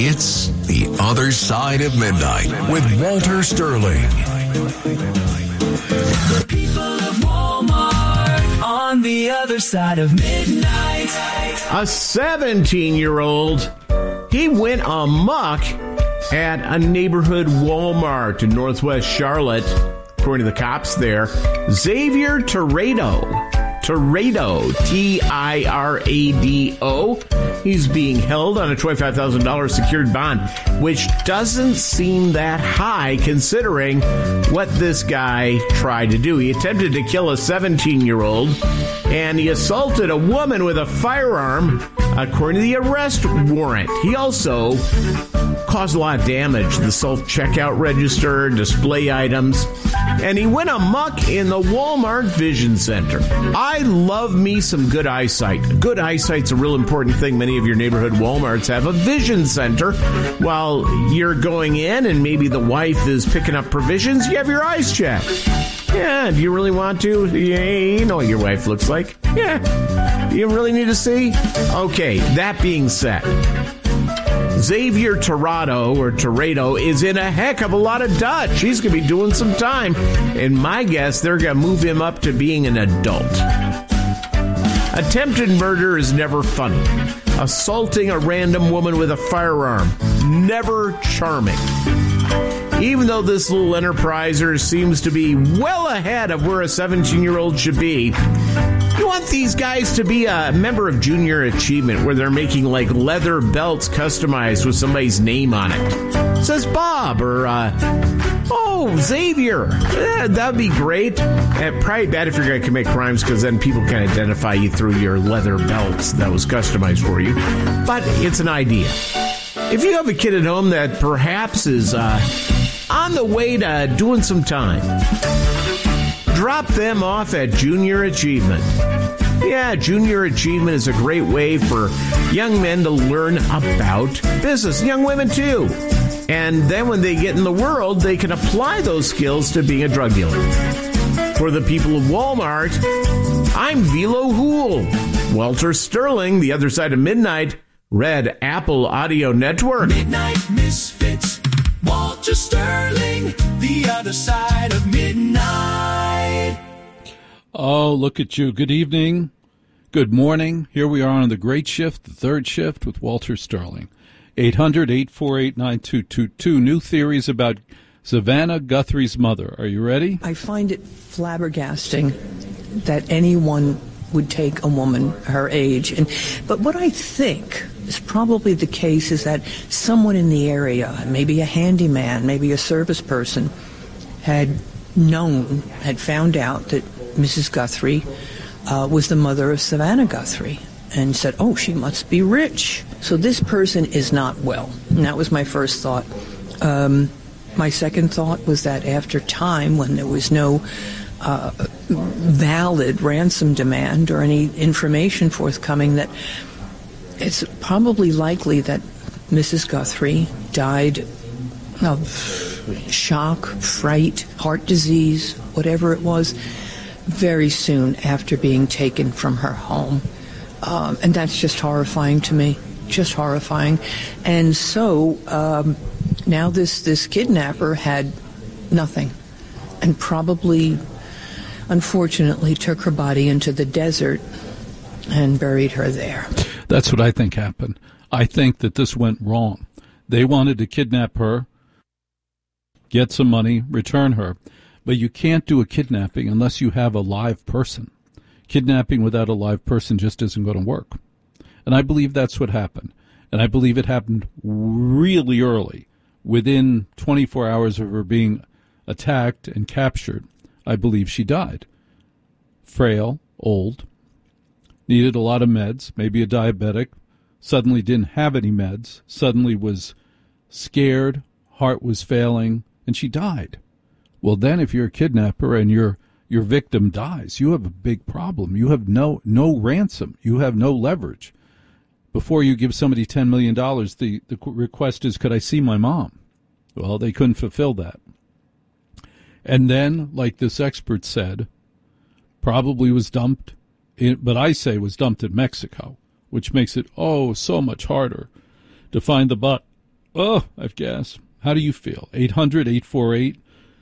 It's The Other Side of Midnight with Walter Sterling. The people of Walmart on the other side of midnight. A 17-year-old, he went amok at a neighborhood Walmart in Northwest Charlotte, according to the cops there. Xavier Tirado, T-I-R-A-D-O. He's being held on a $25,000 secured bond, which doesn't seem that high considering what this guy tried to do. He attempted to kill a 17-year-old, and he assaulted a woman with a firearm, according to the arrest warrant. He also caused a lot of damage. The self-checkout register, display items, and he went amok in the Walmart Vision Center. I love me some good eyesight. Good eyesight's a real important thing. Many of your neighborhood Walmarts have a Vision Center. While you're going in and maybe the wife is picking up provisions, you have your eyes checked. Yeah, do you really want to? Yeah, you know what your wife looks like. Yeah, you really need to see? Okay, that being said, Xavier Tirado is in a heck of a lot of Dutch. He's going to be doing some time. And my guess, they're going to move him up to being an adult. Attempted murder is never funny. Assaulting a random woman with a firearm, never charming. Even though this little enterpriser seems to be well ahead of where a 17-year-old should be, you want these guys to be a member of Junior Achievement, where they're making like leather belts customized with somebody's name on it. It says Bob or, Xavier. Yeah, that'd be great. Probably bad if you're going to commit crimes, because then people can identify you through your leather belts that was customized for you. But it's an idea. If you have a kid at home that perhaps is on the way to doing some time, drop them off at Junior Achievement. Yeah, Junior Achievement is a great way for young men to learn about business. Young women, too. And then when they get in the world, they can apply those skills to being a drug dealer. For the people of Walmart, I'm Velo Hool. Walter Sterling, The Other Side of Midnight, Red Apple Audio Network. Midnight Misfits. Walter Sterling, The Other Side of Midnight. Oh, look at you. Good evening. Good morning. Here we are on the great shift, the third shift with Walter Sterling. 800-848-9222. New theories about Savannah Guthrie's mother. Are you ready? I find it flabbergasting that anyone would take a woman her age. But what I think is probably the case is that someone in the area, maybe a handyman, maybe a service person, had found out that Mrs. Guthrie was the mother of Savannah Guthrie, and said, oh, she must be rich. So this person is not well. And that was my first thought. My second thought was that after time, when there was no valid ransom demand or any information forthcoming, that it's probably likely that Mrs. Guthrie died of shock, fright, heart disease, whatever it was, very soon after being taken from her home. And that's just horrifying to me, just horrifying. And so now this kidnapper had nothing, and probably, unfortunately, took her body into the desert and buried her there. That's what I think happened. I think that this went wrong. They wanted to kidnap her, get some money, return her. But you can't do a kidnapping unless you have a live person. Kidnapping without a live person just isn't going to work. And I believe that's what happened. And I believe it happened really early. Within 24 hours of her being attacked and captured, I believe she died. Frail, old, needed a lot of meds, maybe a diabetic, suddenly didn't have any meds, suddenly was scared, heart was failing, and she died. Well, then if you're a kidnapper and your victim dies, you have a big problem. You have no ransom. You have no leverage. Before you give somebody $10 million, the request is, could I see my mom? Well, they couldn't fulfill that. And then, like this expert said, probably was dumped, but I say was dumped in Mexico, which makes it, so much harder to find the Oh, I've gas. How do you feel? 800-848-9222,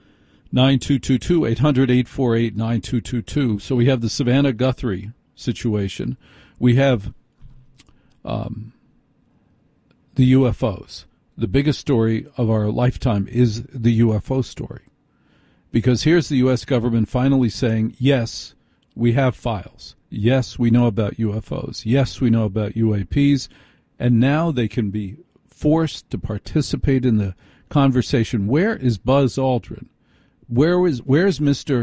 800-848-9222. So we have the Savannah Guthrie situation. We have the UFOs. The biggest story of our lifetime is the UFO story. Because here's the U.S. government finally saying, yes, we have files. Yes, we know about UFOs. Yes, we know about UAPs. And now they can be forced to participate in the conversation. Where is Buzz Aldrin? Where's Mr.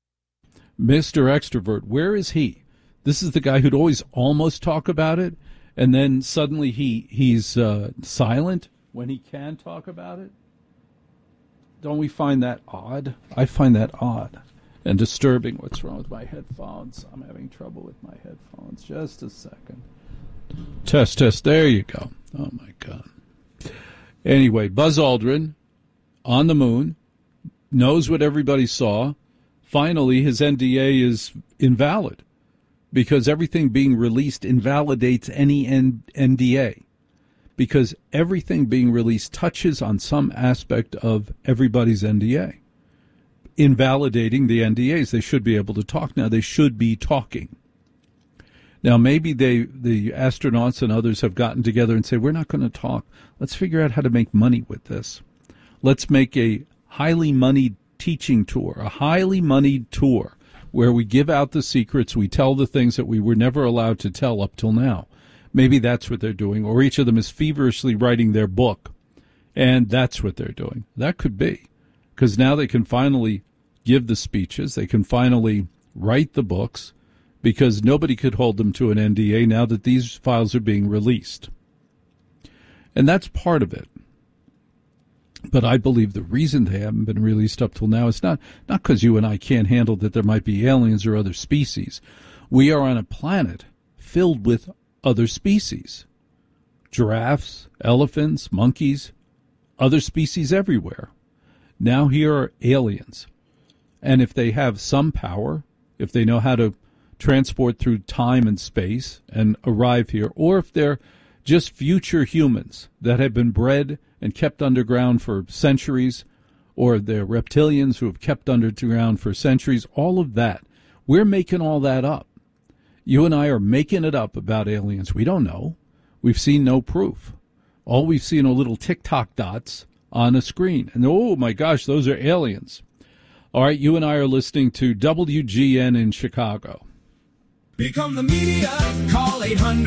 Extrovert? Where is he? This is the guy who'd always almost talk about it, and then suddenly he's silent when he can talk about it. Don't we find that odd? I find that odd and disturbing. What's wrong with my headphones? I'm having trouble with my headphones. Just a second. Test. There you go. Oh, my God. Anyway, Buzz Aldrin on the moon knows what everybody saw. Finally, his NDA is invalid because everything being released invalidates any NDA. Because everything being released touches on some aspect of everybody's NDA, invalidating the NDAs. They should be able to talk now. They should be talking. Now, maybe the astronauts and others have gotten together and say, we're not going to talk. Let's figure out how to make money with this. Let's make a highly moneyed teaching tour, a highly moneyed tour where we give out the secrets, we tell the things that we were never allowed to tell up till now. Maybe that's what they're doing, or each of them is feverishly writing their book, and that's what they're doing. That could be, because now they can finally give the speeches, they can finally write the books, because nobody could hold them to an NDA now that these files are being released. And that's part of it. But I believe the reason they haven't been released up till now is not because you and I can't handle that there might be aliens or other species. We are on a planet filled with other species. Giraffes, elephants, monkeys, other species everywhere. Now here are aliens. And if they have some power, if they know how to transport through time and space and arrive here, or if they're just future humans that have been bred and kept underground for centuries, or they're reptilians who have kept underground for centuries, all of that, we're making all that up. You and I are making it up about aliens. We don't know. We've seen no proof. All we've seen are little tick-tock dots on a screen. And, oh, my gosh, those are aliens. All right, you and I are listening to WGN in Chicago. Become the media. Call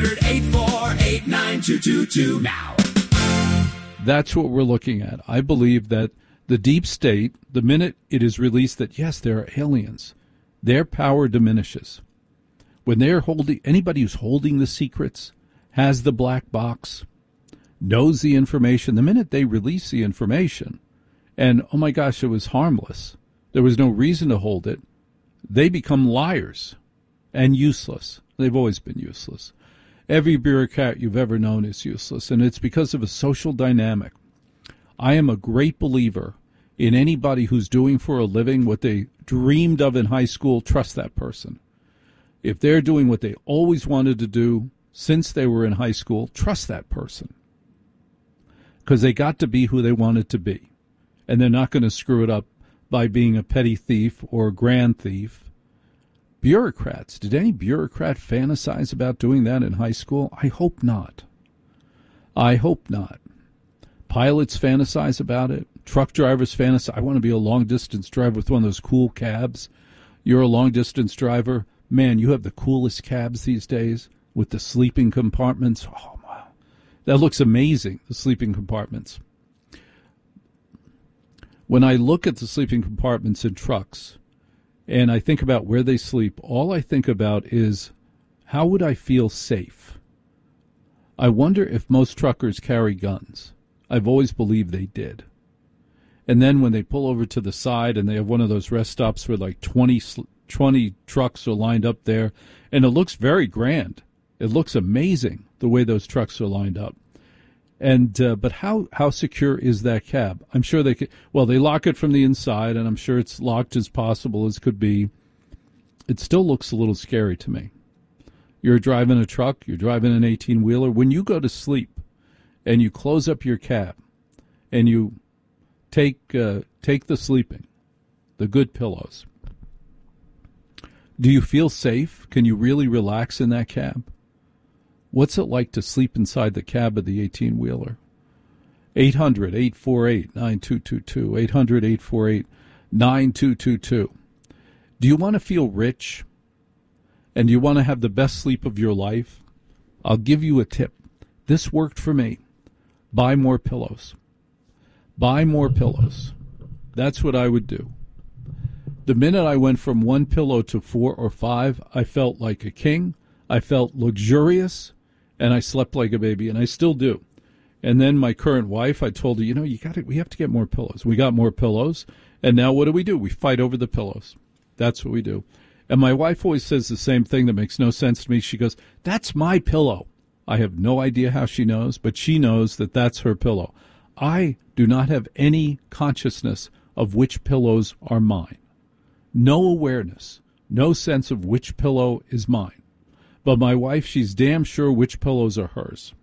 800-848-9222 now. That's what we're looking at. I believe that the deep state, the minute it is released that, yes, there are aliens, their power diminishes. When they're holding, anybody who's holding the secrets, has the black box, knows the information, the minute they release the information, and, oh my gosh, it was harmless, there was no reason to hold it, they become liars and useless. They've always been useless. Every bureaucrat you've ever known is useless, and it's because of a social dynamic. I am a great believer in anybody who's doing for a living what they dreamed of in high school. Trust that person. If they're doing what they always wanted to do since they were in high school, trust that person. Because they got to be who they wanted to be. And they're not going to screw it up by being a petty thief or a grand thief. Bureaucrats. Did any bureaucrat fantasize about doing that in high school? I hope not. I hope not. Pilots fantasize about it. Truck drivers fantasize. I want to be a long-distance driver with one of those cool cabs. You're a long-distance driver. Man, you have the coolest cabs these days with the sleeping compartments. Oh, wow. That looks amazing, the sleeping compartments. When I look at the sleeping compartments in trucks and I think about where they sleep, all I think about is, how would I feel safe? I wonder if most truckers carry guns. I've always believed they did. And then when they pull over to the side and they have one of those rest stops where like 20 trucks are lined up there, and it looks very grand. It looks amazing the way those trucks are lined up. And but how secure is that cab? I'm sure they could. Well, they lock it from the inside, and I'm sure it's locked as possible as could be. It still looks a little scary to me. You're driving a truck. You're driving an 18-wheeler. When you go to sleep and you close up your cab, and you take the sleeping, the good pillows. Do you feel safe? Can you really relax in that cab? What's it like to sleep inside the cab of the 18-wheeler? 800-848-9222, 800-848-9222. Do you want to feel rich? And do you want to have the best sleep of your life? I'll give you a tip. This worked for me. Buy more pillows. Buy more pillows. That's what I would do. The minute I went from 1 pillow to 4 or 5, I felt like a king. I felt luxurious, and I slept like a baby, and I still do. And then my current wife, I told her, we have to get more pillows. We got more pillows, and now what do? We fight over the pillows. That's what we do. And my wife always says the same thing that makes no sense to me. She goes, "That's my pillow." I have no idea how she knows, but she knows that that's her pillow. I do not have any consciousness of which pillows are mine. No awareness, no sense of which pillow is mine. But my wife, she's damn sure which pillows are hers.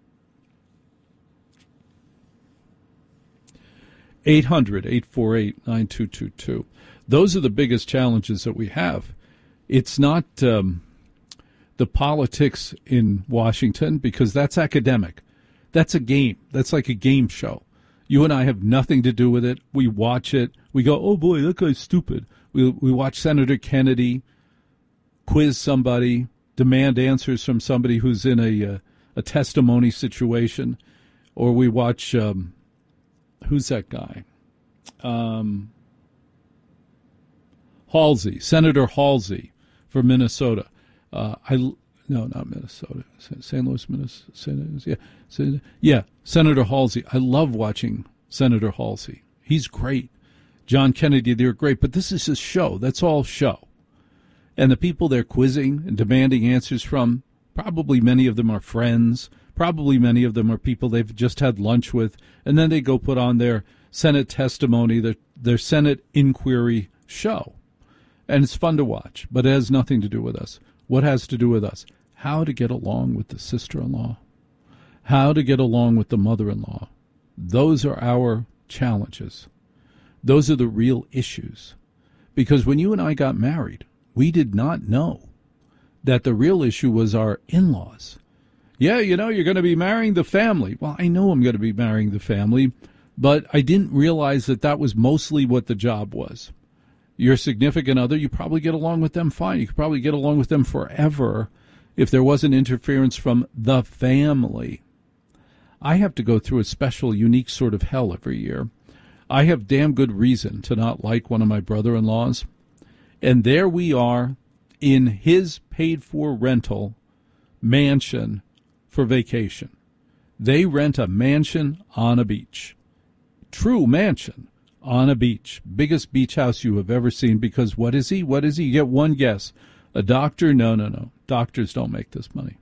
800-848-9222. Those are the biggest challenges that we have. It's not the politics in Washington, because that's academic. That's a game. That's like a game show. You and I have nothing to do with it. We watch it. We go, oh, boy, that guy's stupid. We watch Senator Kennedy quiz somebody, demand answers from somebody who's in a testimony situation. Or we watch, who's that guy? Halsey, Senator Halsey from Minnesota. No, not Minnesota. St. Louis, Minnesota. Yeah, Senator Halsey. I love watching Senator Halsey. He's great. John Kennedy, they're great. But this is a show. That's all show. And the people they're quizzing and demanding answers from, probably many of them are friends. Probably many of them are people they've just had lunch with. And then they go put on their Senate testimony, their Senate inquiry show. And it's fun to watch, but it has nothing to do with us. What has to do with us? How to get along with the sister-in-law. How to get along with the mother-in-law. Those are our challenges. Those are the real issues. Because when you and I got married, we did not know that the real issue was our in-laws. Yeah, you're going to be marrying the family. Well, I know I'm going to be marrying the family, but I didn't realize that that was mostly what the job was. Your significant other, you probably get along with them fine. You could probably get along with them forever if there wasn't interference from the family. I have to go through a special, unique sort of hell every year. I have damn good reason to not like one of my brother-in-laws. And there we are in his paid-for rental mansion for vacation. They rent a mansion on a beach. True mansion. On a beach. Biggest beach house you have ever seen, because what is he? You get one guess. A doctor? No. Doctors don't make this money.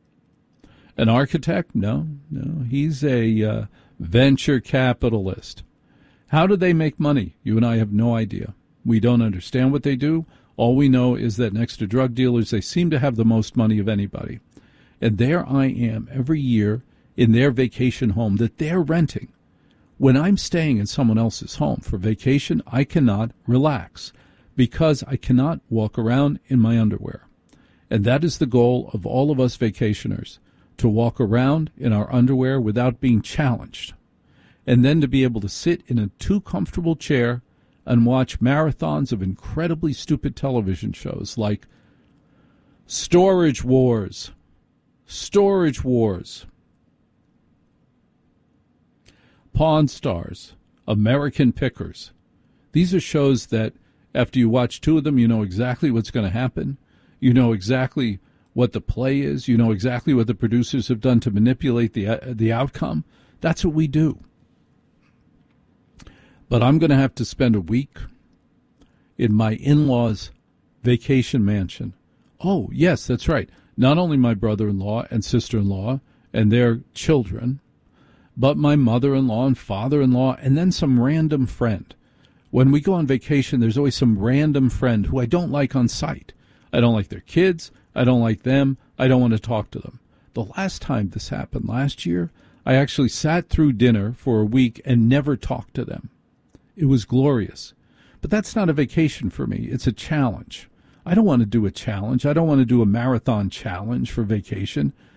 An architect? No. He's a venture capitalist. How do they make money? You and I have no idea. We don't understand what they do. All we know is that next to drug dealers, they seem to have the most money of anybody. And there I am every year in their vacation home that they're renting. When I'm staying in someone else's home for vacation, I cannot relax because I cannot walk around in my underwear. And that is the goal of all of us vacationers, to walk around in our underwear without being challenged. And then to be able to sit in a too comfortable chair and watch marathons of incredibly stupid television shows like Storage Wars, Pawn Stars, American Pickers. These are shows that after you watch two of them, you know exactly what's going to happen. You know exactly what the play is. You know exactly what the producers have done to manipulate the outcome. That's what we do. But I'm going to have to spend a week in my in-laws' vacation mansion. Oh, yes, that's right. Not only my brother-in-law and sister-in-law and their children, but my mother-in-law and father-in-law, and then some random friend. When we go on vacation, there's always some random friend who I don't like on sight. I don't like their kids. I don't like them. I don't want to talk to them. The last time this happened, last year, I actually sat through dinner for a week and never talked to them. It was glorious. But that's not a vacation for me. It's a challenge. I don't want to do a challenge. I don't want to do a marathon challenge for vacation.